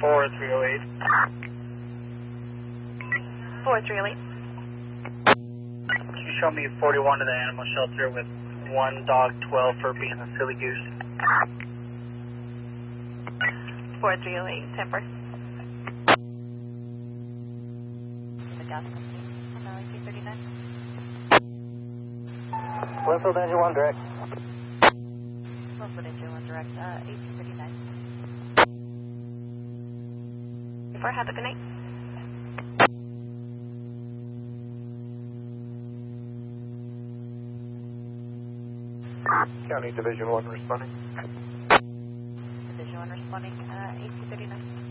4308. 4308. Can you show me 41 to the animal shelter with one dog 12 for being a silly goose? 4308, temper. The gas company on 1839. Winfield engine 1 direct. Winfield engine 1 direct, 1839. Have a good night. County Division 1 responding. Division 1 responding, 1839.